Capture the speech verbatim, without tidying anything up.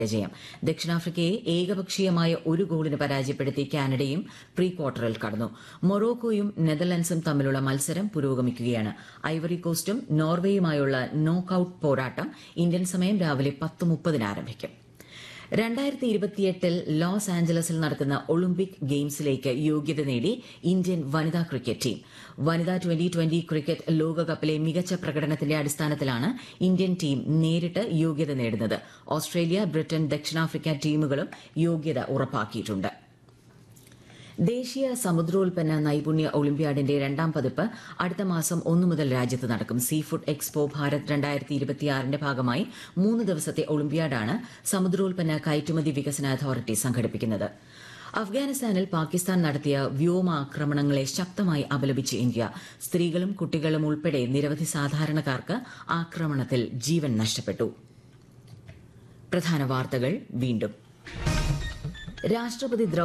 ജയം. ദക്ഷിണാഫ്രിക്കയെ ഏകപക്ഷീയമായ ഒരു ഗോളിന് പരാജയപ്പെടുത്തി കാനഡയും പ്രീ ക്വാർട്ടറിൽ കടന്നു. മൊറോക്കോയും നെതർലൻഡ്സും തമ്മിലുള്ള മത്സരം പുരോഗമിക്കുകയാണ്. ഐവറി കോസ്റ്റും നോർവേയുമായുള്ള നോക്കൌട്ട് പോരാട്ടം ഇന്ത്യൻ സമയം രാവിലെ പത്ത് മുപ്പതിന് ആരംഭിക്കും. രണ്ടായിരത്തി ഇരുപത്തിയെട്ടിൽ ലോസ് ആഞ്ചലസിൽ നടക്കുന്ന ഒളിമ്പിക് ഗെയിംസിലേക്ക് യോഗ്യത നേടി ഇന്ത്യൻ വനിതാ ക്രിക്കറ്റ് ടീം. വനിതാ ട്വന്റി ട്വന്റി ക്രിക്കറ്റ് ലോകകപ്പിലെ മികച്ച പ്രകടനത്തിന്റെ അടിസ്ഥാനത്തിലാണ് ഇന്ത്യൻ ടീം നേരിട്ട് യോഗ്യത നേടുന്നത്. ഓസ്ട്രേലിയ, ബ്രിട്ടൻ, ദക്ഷിണാഫ്രിക്ക ടീമുകളും യോഗ്യത ഉറപ്പാക്കിയിട്ടുണ്ട്. ദേശീയ സമുദ്രോൽപ്പന്ന നൈപുണ്യ ഒളിമ്പ്യാഡിന്റെ രണ്ടാം പതിപ്പ് അടുത്ത മാസം ഒന്നു മുതൽ രാജ്യത്ത് നടക്കും. സീ ഫുഡ് എക്സ്പോ ഭാരത് രണ്ടായിരത്തി ഇരുപത്തിയാറിന്റെ ഭാഗമായി മൂന്ന് ദിവസത്തെ ഒളിമ്പ്യാഡാണ് സമുദ്രോൽപ്പന്ന കയറ്റുമതി വികസന അതോറിറ്റി സംഘടിപ്പിക്കുന്നത്. അഫ്ഗാനിസ്ഥാനിൽ പാകിസ്ഥാൻ നടത്തിയ വ്യോമാക്രമണങ്ങളെ ശക്തമായി അപലപിച്ച് ഇന്ത്യ. സ്ത്രീകളും കുട്ടികളും ഉൾപ്പെടെ നിരവധി സാധാരണക്കാർക്ക് ആക്രമണത്തിൽ ജീവൻ നഷ്ടപ്പെട്ടു. പ്രധാന വാർത്തകൾ വീണ്ടും. രാഷ്ട്രപതി